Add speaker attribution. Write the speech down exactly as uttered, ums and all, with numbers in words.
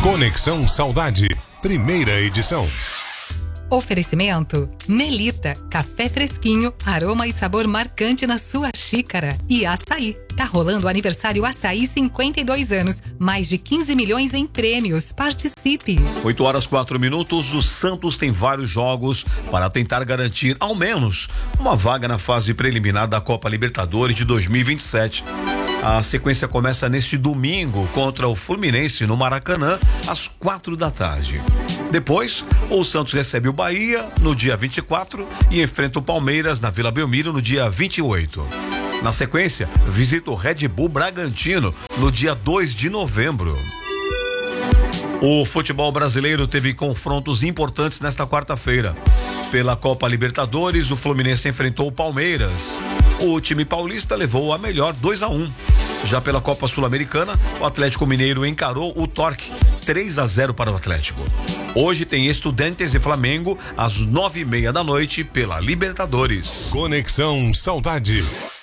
Speaker 1: Conexão Saudade, primeira edição.
Speaker 2: Oferecimento Melita, café fresquinho, aroma e sabor marcante na sua xícara. E Açaí, tá rolando o aniversário Açaí cinquenta e dois anos, mais de quinze milhões em prêmios, participe.
Speaker 3: oito horas quatro minutos, o Santos tem vários jogos para tentar garantir ao menos uma vaga na fase preliminar da Copa Libertadores de dois mil e vinte e sete. A sequência começa neste domingo contra o Fluminense no Maracanã, às quatro da tarde. Depois, o Santos recebe o Bahia no dia vinte e quatro e enfrenta o Palmeiras na Vila Belmiro no dia vinte e oito. Na sequência, visita o Red Bull Bragantino no dia dois de novembro. O futebol brasileiro teve confrontos importantes nesta quarta-feira. Pela Copa Libertadores, o Fluminense enfrentou o Palmeiras. O time paulista levou a melhor dois a um. Já pela Copa Sul-Americana, o Atlético Mineiro encarou o Torque, três a zero para o Atlético. Hoje tem Estudiantes e Flamengo às nove e meia da noite pela Libertadores.
Speaker 1: Conexão Saudade.